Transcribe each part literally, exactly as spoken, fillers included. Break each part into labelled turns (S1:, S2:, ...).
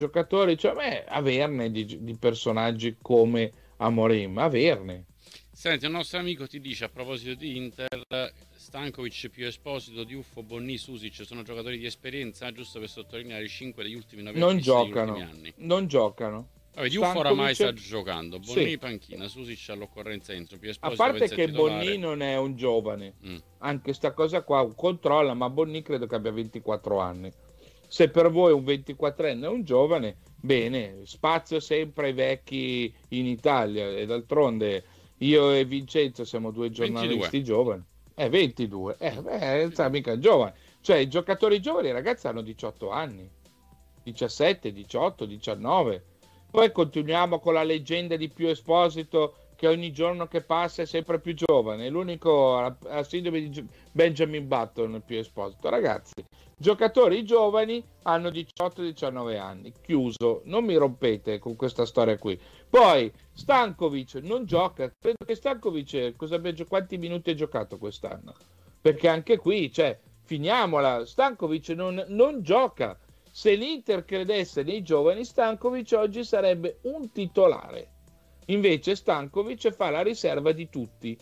S1: giocatori, cioè, beh, averne di, di personaggi come Amorim, averne.
S2: Senti, un nostro amico ti dice a proposito di Inter, Stankovic più Esposito, Diouf, Bonni, Susic sono giocatori di esperienza, giusto per sottolineare i cinque degli ultimi nove
S1: Non
S2: acquisti degli ultimi
S1: giocano,
S2: anni.
S1: non giocano.
S2: Vabbè, Diouf oramai sta
S1: Stankovic,
S2: giocando,
S1: sì,
S2: Bonni panchina, Susic all'occorrenza entro, più
S1: a
S2: Esposito
S1: parte
S2: pensa è
S1: che Bonni
S2: titolare.
S1: non è un giovane,
S2: Mm.
S1: anche sta cosa qua controlla, ma Bonni credo che abbia ventiquattro anni. Se per voi un ventiquattrenne è un giovane, bene, spazio sempre ai vecchi in Italia e d'altronde io e Vincenzo siamo due
S2: ventidue.
S1: giornalisti giovani. Eh, ventidue,
S2: Mm.
S1: eh, beh, non sa
S2: ventidue.
S1: mica giovane. Cioè, i giocatori giovani, ragazzi, hanno diciotto anni, diciassette, diciotto, diciannove. Poi continuiamo con la leggenda di Pio Esposito che ogni giorno che passa è sempre più giovane. L'unico a, a sindrome di Benjamin Button, Pio Esposito. Ragazzi, giocatori giovani hanno diciotto diciannove anni. Chiuso. Non mi rompete con questa storia qui. Poi Stankovic non gioca. Credo che Stankovic cosa abbia, quanti minuti ha giocato quest'anno? Perché anche qui, cioè, finiamola. Stankovic non, non gioca. Se l'Inter credesse nei giovani, Stankovic oggi sarebbe un titolare. Invece Stankovic fa la riserva di tutti.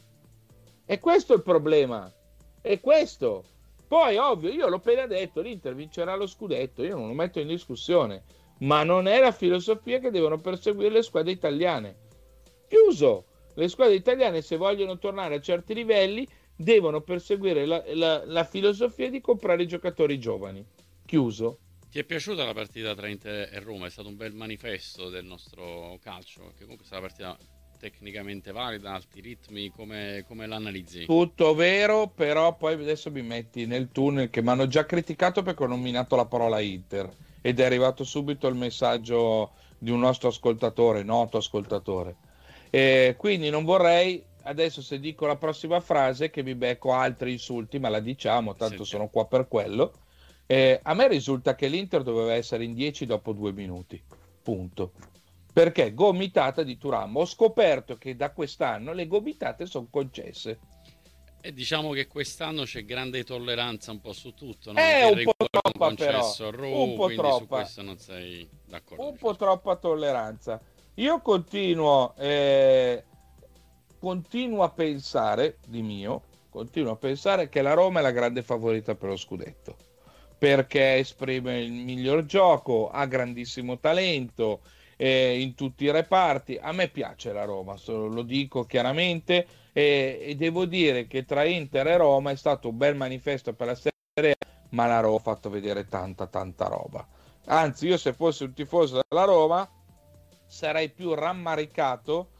S1: E questo è il problema. È questo. Poi, ovvio, io l'ho appena detto, l'Inter vincerà lo scudetto, io non lo metto in discussione, ma non è la filosofia che devono perseguire le squadre italiane. Chiuso. Le squadre italiane, se vogliono tornare a certi livelli, devono perseguire la, la, la filosofia di comprare i giocatori giovani. Chiuso.
S2: Ti è piaciuta la partita tra Inter e Roma? È stato un bel manifesto del nostro calcio, perché comunque è stata una partita tecnicamente valida, alti ritmi, come, come l'analizzi?
S1: Tutto vero, però poi adesso mi metti nel tunnel che mi hanno già criticato perché ho nominato la parola Inter ed è arrivato subito il messaggio di un nostro ascoltatore, noto ascoltatore. E quindi non vorrei, adesso se dico la prossima frase, che mi becco altri insulti, ma la diciamo, tanto
S2: Sentiamo.
S1: sono qua per quello. Eh, a me risulta che l'Inter doveva essere in dieci dopo due minuti, punto. Perché gomitata di Thuram. Ho scoperto che da quest'anno le gomitate sono concesse.
S2: E diciamo che quest'anno c'è grande tolleranza un po' su tutto, no?
S1: È
S2: Anche il
S1: un po'
S2: rigore non
S1: troppa però,
S2: concesso a
S1: un
S2: Ru,
S1: po'
S2: quindi su
S1: troppa,
S2: questo non sei d'accordo,
S1: un po'
S2: diciamo.
S1: troppa tolleranza. Io continuo, eh, continuo a pensare, di mio, continuo a pensare che la Roma è la grande favorita per lo scudetto, perché esprime il miglior gioco, ha grandissimo talento eh, in tutti i reparti. A me piace la Roma, lo dico chiaramente, e, e devo dire che tra Inter e Roma è stato un bel manifesto per la Serie A, ma la Roma ha fatto vedere tanta tanta roba. Anzi, io se fossi un tifoso della Roma sarei più rammaricato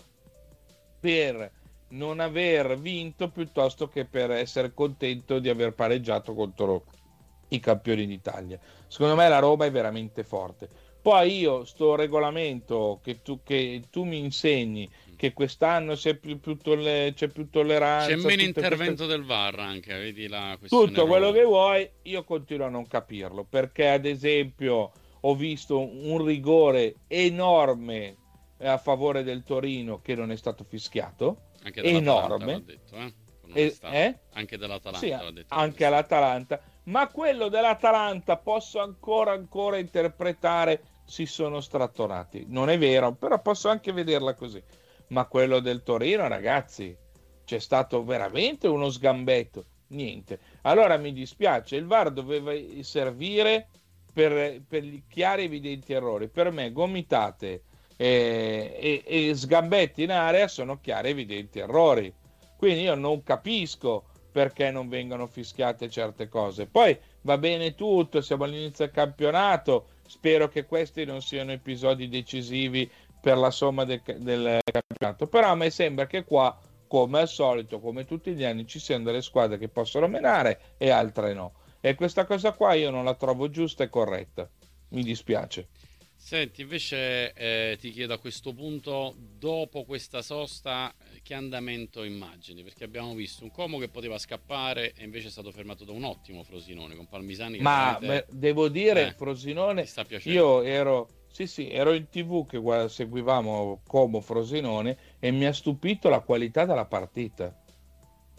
S1: per non aver vinto piuttosto che per essere contento di aver pareggiato contro i campioni d'Italia. Secondo me la Roma è veramente forte. Poi io sto regolamento che tu, che tu mi insegni che quest'anno c'è più, più tolle, c'è più
S2: C'è
S1: tolleranza,
S2: meno
S1: tutte queste
S2: intervento del V A R anche, vedi la questione
S1: tutto quello
S2: Roma.
S1: che vuoi, io continuo a non capirlo, perché ad esempio ho visto un rigore enorme a favore del Torino che non è stato fischiato,
S2: Anche dell'Atalanta va
S1: enorme,
S2: detto, eh? Con
S1: e,
S2: onestà.
S1: eh?
S2: Anche
S1: Sì,
S2: dell'Atalanta va detto con
S1: anche
S2: onestà.
S1: all'Atalanta, ma quello dell'Atalanta posso ancora ancora interpretare si sono strattonati. Non è vero, però posso anche vederla così. Ma quello del Torino, ragazzi, c'è stato veramente uno sgambetto. Niente. Allora mi dispiace, il V A R doveva servire per, per gli chiari evidenti errori. Per me gomitate e, e, e sgambetti in area sono chiari evidenti errori. Quindi io non capisco perché non vengono fischiate certe cose. Poi va bene tutto, siamo all'inizio del campionato, spero che questi non siano episodi decisivi per la somma del, del campionato, però a me sembra che qua, come al solito, come tutti gli anni, ci siano delle squadre che possono menare e altre no. E questa cosa qua io non la trovo giusta e corretta. Mi dispiace.
S2: Senti, invece eh, ti chiedo a questo punto, dopo questa sosta, eh, che andamento immagini? Perché abbiamo visto un Como che poteva scappare e invece è stato fermato da un ottimo Frosinone, con Palmisani che
S1: Ma
S2: veramente
S1: beh, devo dire,
S2: eh, ti
S1: Frosinone,
S2: sta piacendo.
S1: io ero, sì, sì, ero in T V che guarda- seguivamo Como Frosinone e mi ha stupito la qualità della partita.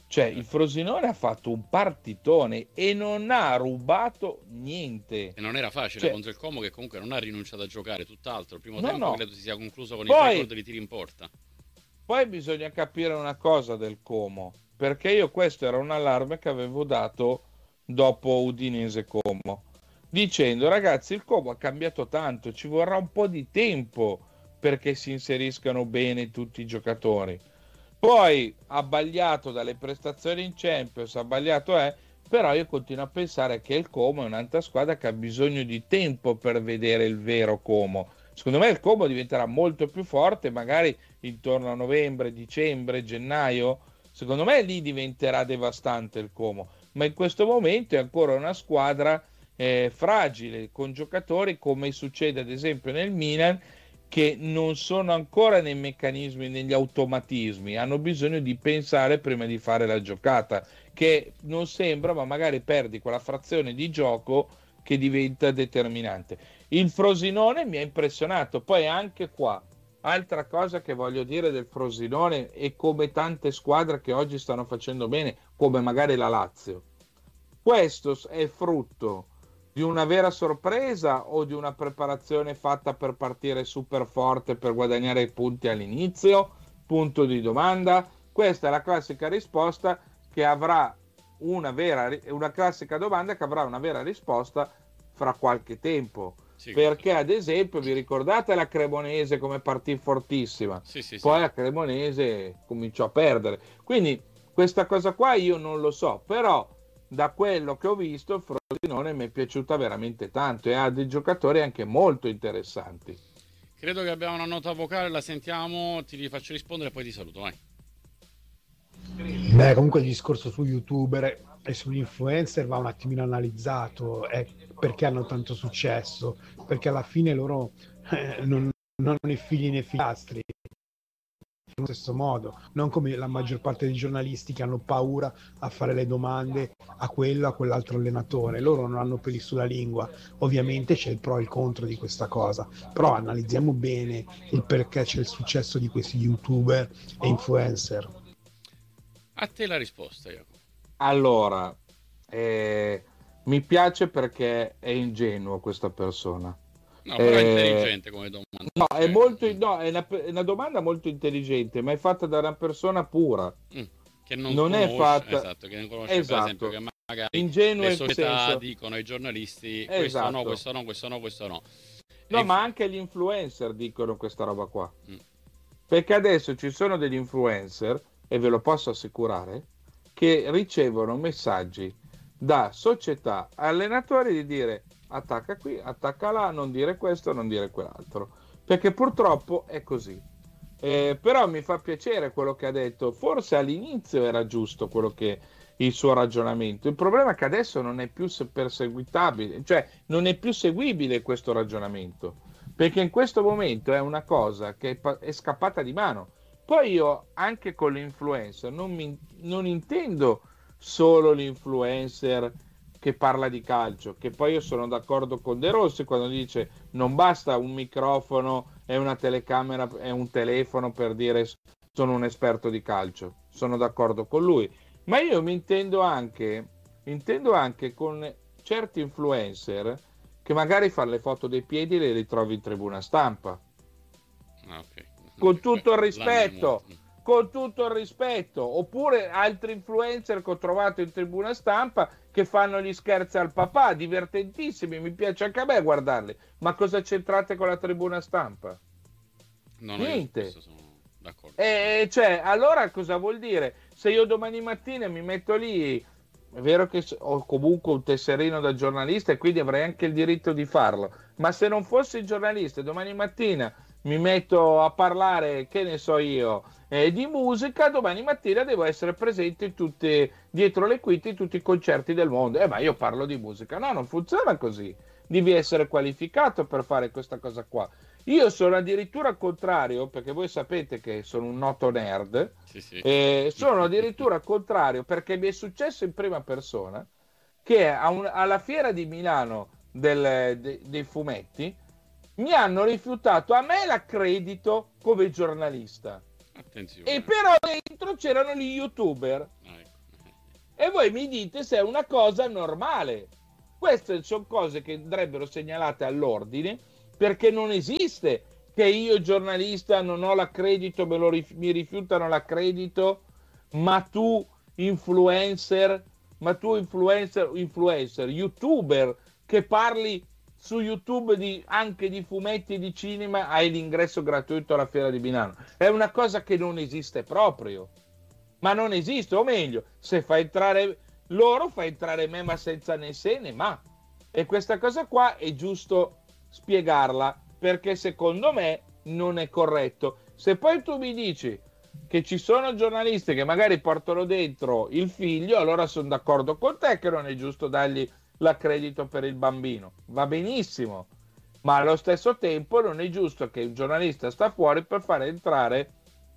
S1: Cioè, il Frosinone ha fatto un partitone e non ha rubato niente.
S2: E non era facile
S1: Cioè,
S2: contro il Como, che comunque non ha rinunciato a giocare, tutt'altro. Il primo
S1: no,
S2: tempo
S1: no.
S2: credo si sia concluso con il
S1: Poi,
S2: record di tiri in porta.
S1: poi bisogna capire una cosa del Como, perché io questo era un allarme che avevo dato dopo Udinese Como, dicendo ragazzi il Como ha cambiato tanto, ci vorrà un po' di tempo perché si inseriscano bene tutti i giocatori. Poi abbagliato dalle prestazioni in Champions, abbagliato è, però io continuo a pensare che il Como è un'altra squadra che ha bisogno di tempo per vedere il vero Como. Secondo me il Como diventerà molto più forte, magari intorno a novembre, dicembre, gennaio. Secondo me lì diventerà devastante il Como, ma in questo momento è ancora una squadra eh, fragile, con giocatori come succede ad esempio nel Milan, che non sono ancora nei meccanismi, negli automatismi, hanno bisogno di pensare prima di fare la giocata, che non sembra, ma magari perdi quella frazione di gioco che diventa determinante. Il Frosinone mi ha impressionato, poi anche qua, altra cosa che voglio dire del Frosinone e come tante squadre che oggi stanno facendo bene, come magari la Lazio, questo è frutto di una vera sorpresa o di una preparazione fatta per partire super forte per guadagnare punti all'inizio? Punto di domanda. Questa è la classica risposta che avrà una vera, una classica domanda che avrà una vera risposta fra qualche tempo.
S2: Sì,
S1: Perché ad esempio vi ricordate la Cremonese come partì fortissima,
S2: sì, sì,
S1: poi
S2: sì.
S1: la Cremonese cominciò a perdere, quindi questa cosa qua io non lo so, però da quello che ho visto il Frosinone mi è piaciuta veramente tanto e ha dei giocatori anche molto interessanti.
S2: Credo che abbiamo una nota vocale, la sentiamo, ti faccio rispondere e poi ti saluto, vai.
S3: Beh, comunque il discorso su YouTuber e sugli influencer va un attimino analizzato, è perché hanno tanto successo, perché alla fine loro eh, non, non hanno né figli né figliastri, allo stesso modo, non come la maggior parte dei giornalisti che hanno paura a fare le domande a quello, a quell'altro allenatore, loro non hanno peli sulla lingua, ovviamente c'è il pro e il contro di questa cosa, però analizziamo bene il perché c'è il successo di questi YouTuber e influencer.
S2: A te la risposta, Jacopo.
S1: Allora, eh, mi piace perché è ingenuo questa persona.
S2: No, però è
S1: Eh,
S2: intelligente come domanda.
S1: no, è
S2: Cioè,
S1: molto,
S2: mm,
S1: no, è una, è una domanda molto intelligente, ma è fatta da una persona pura.
S2: mm, che non
S1: Non è
S2: conosce,
S1: fatta.
S2: esatto, che non conosce per esempio che
S1: Esatto.
S2: magari
S1: Ingenuo
S2: le
S1: in
S2: società
S1: senso.
S2: dicono ai giornalisti questo no,
S1: Esatto.
S2: questo no, questo no, questo no. E
S1: No,
S2: inf-
S1: ma anche gli influencer dicono questa roba qua.
S2: mm,
S1: Perché adesso ci sono degli influencer, e ve lo posso assicurare, che ricevono messaggi da società, allenatori di dire attacca qui, attacca là, non dire questo, non dire quell'altro. Perché purtroppo è così. Eh, però mi fa piacere quello che ha detto. Forse all'inizio era giusto quello che il suo ragionamento. Il problema è che adesso non è più se- perseguitabile, cioè non è più seguibile questo ragionamento. Perché in questo momento è una cosa che è, pa- è scappata di mano. Poi io anche con l'influencer non, mi, non intendo solo l'influencer che parla di calcio, che poi io sono d'accordo con De Rossi quando dice non basta un microfono e una telecamera e un telefono per dire sono un esperto di calcio, sono d'accordo con lui, ma io mi intendo anche, intendo anche con certi influencer che magari fanno le foto dei piedi e le ritrovi in tribuna stampa.
S2: ah, ok.
S1: Con tutto il
S2: Là ne è
S1: rispetto,
S2: molto.
S1: con tutto il rispetto, oppure altri influencer che ho trovato in tribuna stampa che fanno gli scherzi al papà, divertentissimi, mi piace anche a me guardarli, ma cosa c'entrate con la tribuna stampa?
S2: No, no, io su
S1: Niente.
S2: questo sono d'accordo.
S1: E cioè, allora cosa vuol dire? Se io domani mattina mi metto lì, è vero che ho comunque un tesserino da giornalista e quindi avrei anche il diritto di farlo, ma se non fossi giornalista, domani mattina mi metto a parlare, che ne so io, eh, di musica, domani mattina devo essere presente in tutte, dietro le quinte in tutti i concerti del mondo. Eh, ma io parlo di musica. No, non funziona così. Devi essere qualificato per fare questa cosa qua. Io sono addirittura contrario, perché voi sapete che sono un noto nerd,
S2: Sì, sì.
S1: eh, sono addirittura contrario perché mi è successo in prima persona che a un- alla fiera di Milano del- de- dei fumetti mi hanno rifiutato a me l'accredito come giornalista.
S2: Attenzione.
S1: E però dentro c'erano gli youtuber.
S2: Ah, ecco.
S1: e voi mi dite se è una cosa normale. Queste sono cose che andrebbero segnalate all'ordine, perché non esiste che io giornalista non ho l'accredito, me lo rif- mi rifiutano l'accredito, ma tu influencer, ma tu influencer, influencer, youtuber che parli su YouTube di, anche di fumetti e di cinema, hai l'ingresso gratuito alla Fiera di Milano. È una cosa che non esiste proprio, ma non esiste, o meglio, se fa entrare loro, fa entrare me, ma senza né se né ma. E questa cosa qua è giusto spiegarla, perché secondo me non è corretto. Se poi tu mi dici che ci sono giornalisti che magari portano dentro il figlio, allora sono d'accordo con te che non è giusto dargli l'accredito per il bambino. Va benissimo, ma allo stesso tempo non è giusto che un giornalista sta fuori per fare entrare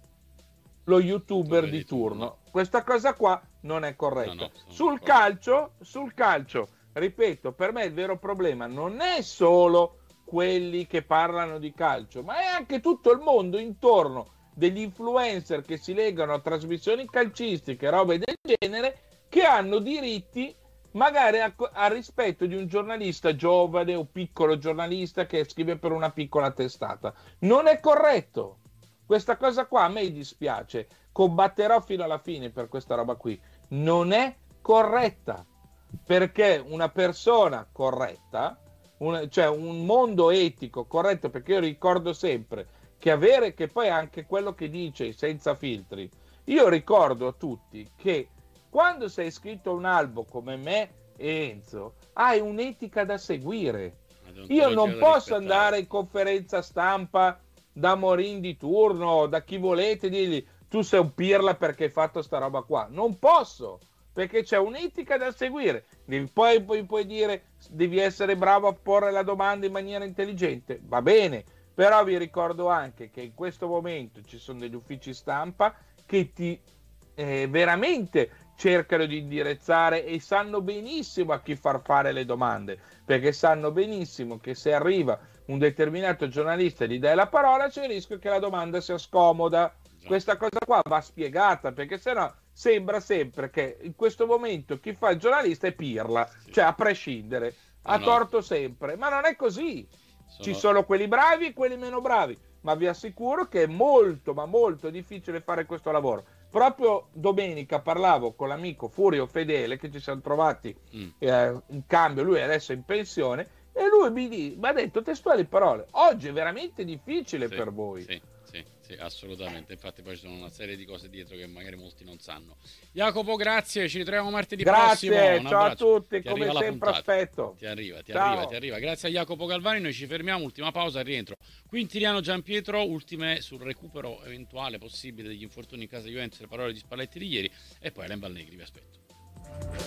S1: lo youtuber di turno. Questa cosa qua non è corretta. No, no, sul calcio, sul calcio, ripeto, per me il vero problema non è solo quelli che parlano di calcio, ma è anche tutto il mondo intorno degli influencer che si legano a trasmissioni calcistiche, robe del genere, che hanno diritti magari a, a rispetto di un giornalista giovane o piccolo giornalista che scrive per una piccola testata. Non è corretto. Questa cosa qua a me dispiace, combatterò fino alla fine per questa roba qui. Non è corretta, perché una persona corretta, un, cioè un mondo etico corretto, perché io ricordo sempre che avere, che poi anche quello che dice senza filtri, io ricordo a tutti che quando sei iscritto a un albo come me e Enzo, hai un'etica da seguire. Io non posso andare in conferenza stampa da Morin di turno, da chi volete, dirgli tu sei un pirla perché hai fatto sta roba qua. Non posso, perché c'è un'etica da seguire. Poi, poi puoi dire devi essere bravo a porre la domanda in maniera intelligente, va bene, però vi ricordo anche che in questo momento ci sono degli uffici stampa che ti eh, veramente cercano di indirizzare e sanno benissimo a chi far fare le domande, perché sanno benissimo che se arriva un determinato giornalista e gli dai la parola c'è il rischio che la domanda sia scomoda. Questa cosa qua va spiegata, perché sennò sembra sempre che in questo momento chi fa il giornalista è pirla, sì. Cioè a prescindere, ha no, torto sempre, ma non è così. Sono... Ci sono quelli bravi e quelli meno bravi, ma vi assicuro che è molto, ma molto difficile fare questo lavoro. Proprio domenica parlavo con l'amico Furio Fedele, che ci siamo trovati mm. eh, in cambio, lui adesso è in pensione, e lui mi, di, mi ha detto testuali parole: oggi è veramente difficile sì, per voi.
S2: Sì, sì, sì, assolutamente. Infatti poi ci sono una serie di cose dietro che magari molti non sanno. Jacopo, grazie, ci ritroviamo martedì
S1: grazie,
S2: prossimo. Un
S1: ciao
S2: abbraccio.
S1: a tutti, ti come sempre aspetto.
S2: Ti arriva, ti
S1: ciao.
S2: arriva, ti arriva. Grazie a Jacopo Galvani, noi ci fermiamo, ultima pausa e rientro. Quintiliano Giampietro, ultime sul recupero eventuale possibile degli infortuni in casa Juventus, le parole di Spalletti di ieri, e poi Lemba Allegri, vi aspetto.